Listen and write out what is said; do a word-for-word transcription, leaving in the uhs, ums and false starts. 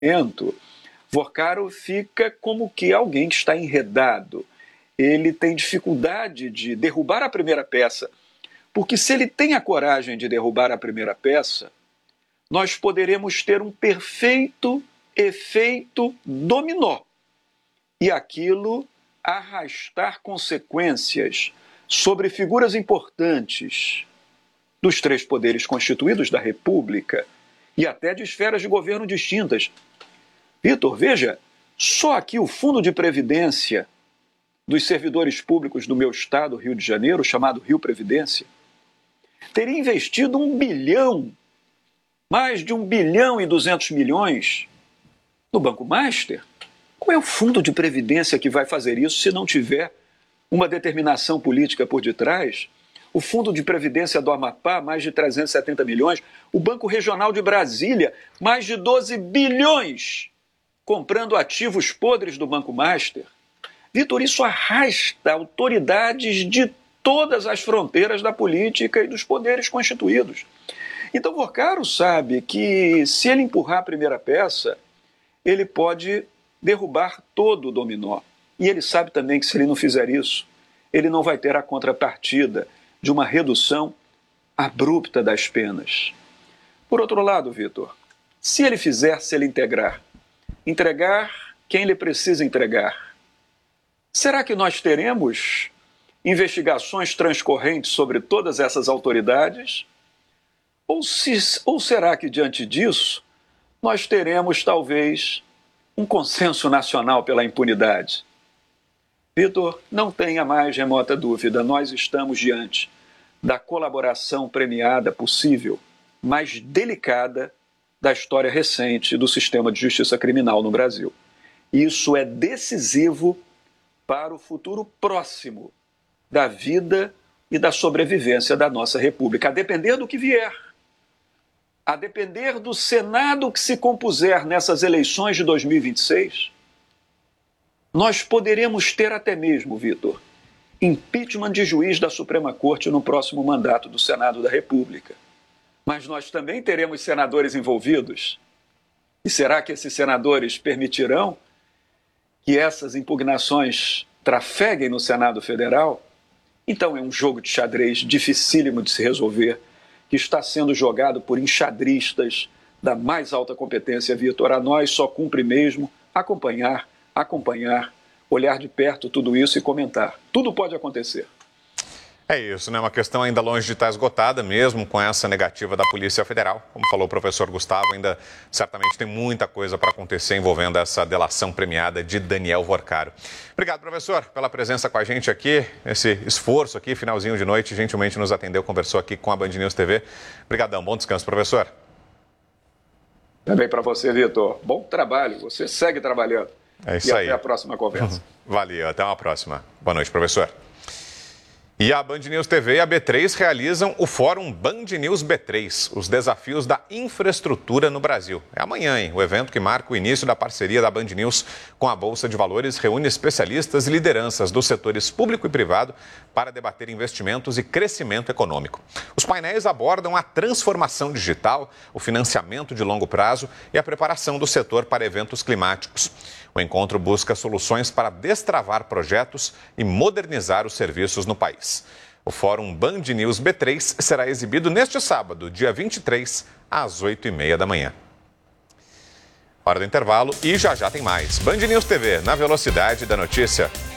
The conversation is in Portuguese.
Vorcaro fica como que alguém que está enredado. Ele tem dificuldade de derrubar a primeira peça, porque se ele tem a coragem de derrubar a primeira peça, nós poderemos ter um perfeito efeito dominó e aquilo arrastar consequências sobre figuras importantes dos três poderes constituídos da República e até de esferas de governo distintas. Vitor, veja, só aqui o Fundo de Previdência dos servidores públicos do meu estado, Rio de Janeiro, chamado Rio Previdência, teria investido um bilhão, mais de um bilhão e duzentos milhões no Banco Master. Qual é o Fundo de Previdência que vai fazer isso se não tiver uma determinação política por detrás? O Fundo de Previdência do Amapá, mais de trezentos e setenta milhões. O Banco Regional de Brasília, mais de doze bilhões, comprando ativos podres do Banco Master. Vitor, isso arrasta autoridades de todas as fronteiras da política e dos poderes constituídos. Então, Vorcaro sabe que se ele empurrar a primeira peça, ele pode derrubar todo o dominó. E ele sabe também que se ele não fizer isso, ele não vai ter a contrapartida de uma redução abrupta das penas. Por outro lado, Vitor, se ele fizer, se ele integrar, entregar quem ele precisa entregar, será que nós teremos investigações transcorrentes sobre todas essas autoridades? Ou, se, ou será que, diante disso, nós teremos, talvez, um consenso nacional pela impunidade? Vitor, não tenha mais remota dúvida, nós estamos diante da colaboração premiada possível, mais delicada da história recente do sistema de justiça criminal no Brasil. Isso é decisivo para o futuro próximo da vida e da sobrevivência da nossa República, a depender do que vier. A depender do Senado que se compuser nessas eleições de dois mil e vinte e seis, nós poderemos ter até mesmo, Vitor, impeachment de juiz da Suprema Corte no próximo mandato do Senado da República. Mas nós também teremos senadores envolvidos. E será que esses senadores permitirão que essas impugnações trafeguem no Senado Federal? Então é um jogo de xadrez dificílimo de se resolver, que está sendo jogado por enxadristas da mais alta competência, Vitor. A nós só cumpre mesmo acompanhar, acompanhar, olhar de perto tudo isso e comentar. Tudo pode acontecer. É isso, né? Uma questão ainda longe de estar esgotada, mesmo com essa negativa da Polícia Federal. Como falou o professor Gustavo, ainda certamente tem muita coisa para acontecer envolvendo essa delação premiada de Daniel Vorcaro. Obrigado, professor, pela presença com a gente aqui, esse esforço aqui, finalzinho de noite, gentilmente nos atendeu, conversou aqui com a Band News T V. Obrigadão, bom descanso, professor. Também para você, Vitor. Bom trabalho, você segue trabalhando. É isso e aí. Até a próxima conversa. Valeu, até uma próxima. Boa noite, professor. E a Band News T V e a B três realizam o Fórum Band News B três, os desafios da infraestrutura no Brasil. É amanhã, hein? O evento que marca o início da parceria da Band News com a Bolsa de Valores reúne especialistas e lideranças dos setores público e privado para debater investimentos e crescimento econômico. Os painéis abordam a transformação digital, o financiamento de longo prazo e a preparação do setor para eventos climáticos. O encontro busca soluções para destravar projetos e modernizar os serviços no país. O Fórum Band News B três será exibido neste sábado, dia vinte e três, às oito e meia da manhã. Hora do intervalo e já já tem mais. Band News T V, na velocidade da notícia.